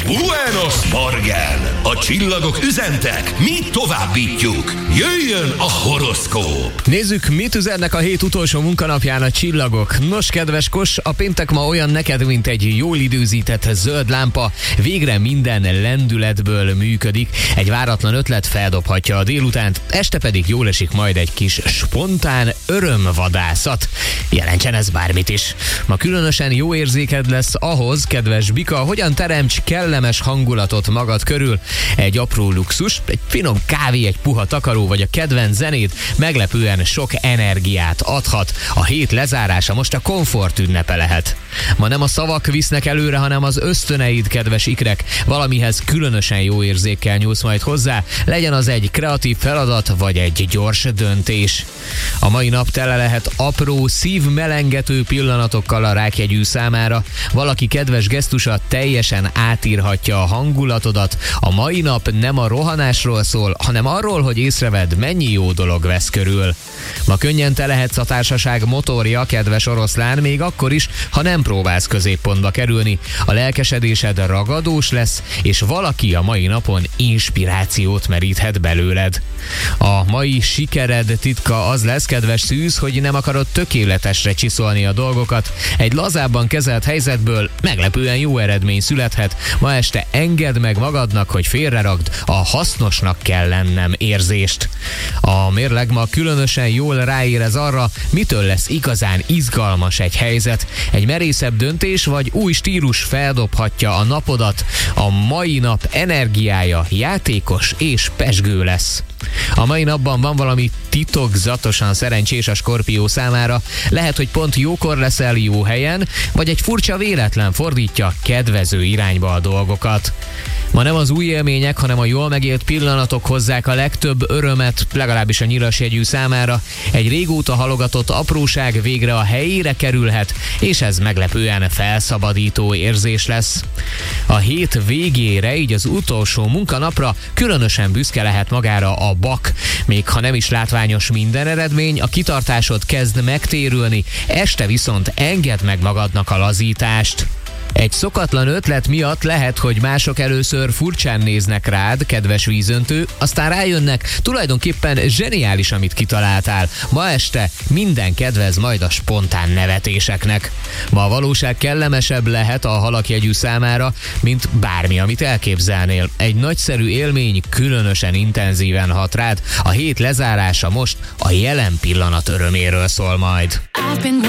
Buenos Morgen! A csillagok üzentek, mi továbbítjuk. Jöjjön a horoszkóp! Nézzük, mit üzennek a hét utolsó munkanapján a csillagok. Nos, kedves Kos, a péntek ma olyan neked, mint egy jól időzített zöld lámpa. Végre minden lendületből működik. Egy váratlan ötlet feldobhatja a délutánt, este pedig jól esik majd egy kis spontán örömvadászat. Jelentsen ez bármit is. Ma különösen jó érzéked lesz ahhoz, kedves Bika, hogyan teremts kellemes hangulatot magad körül. Egy apró luxus, egy finom kávé, egy puha takaró vagy a kedvenc zenét meglepően sok energiát adhat. A hét lezárása most a komfort ünnepe lehet. Ma nem a szavak visznek előre, hanem az ösztöneid, kedves ikrek. Valamihez különösen jó érzékkel nyúlsz majd hozzá, legyen az egy kreatív feladat vagy egy gyors döntés. A mai nap tele lehet apró, szívmelengető pillanatokkal a rákjegyű számára. Valaki kedves gesztusa teljesen átírhatja a hangulatodat. A mai nap nem a rohanásról szól, hanem arról, hogy észrevedd, mennyi jó dolog vesz körül. Ma könnyen te lehetsz a társaság motorja, kedves oroszlán, még akkor is, ha nem próbálsz középpontba kerülni. A lelkesedésed ragadós lesz, és valaki a mai napon inspirációt meríthet belőled. A mai sikered titka az lesz, kedves szűz, hogy nem akarod tökéletesre csiszolni a dolgokat. Egy lazábban kezelt helyzetből meglepően jó eredmény születhet. Ma este engedd meg magadnak, hogy félreragd a hasznosnak kell lennem érzést. A mérleg ma különösen jól ráérez arra, mitől lesz igazán izgalmas egy helyzet. Egy merészebb döntés vagy új stílus feldobhatja a napodat. A mai nap energiája játékos és pezsgő lesz. A mai napban van valami titokzatosan szerencsés a Skorpió számára. Lehet, hogy pont jókor leszel jó helyen, vagy egy furcsa véletlen fordítja kedvező irányba a dolgokat. Ma nem az új élmények, hanem a jól megélt pillanatok hozzák a legtöbb örömet, legalábbis a nyilasjegyű számára. Egy régóta halogatott apróság végre a helyére kerülhet, és ez meglepően felszabadító érzés lesz. A hét végére, így az utolsó munkanapra különösen büszke lehet magára a Bak. Még ha nem is látványos minden eredmény, a kitartásod kezd megtérülni, este viszont engedd meg magadnak a lazítást. Egy szokatlan ötlet miatt lehet, hogy mások először furcsán néznek rád, kedves vízöntő, aztán rájönnek, tulajdonképpen zseniális, amit kitaláltál. Ma este minden kedvez majd a spontán nevetéseknek. Ma a valóság kellemesebb lehet a halakjegyű számára, mint bármi, amit elképzelnél. Egy nagyszerű élmény különösen intenzíven hat rád. A hét lezárása most a jelen pillanat öröméről szól majd.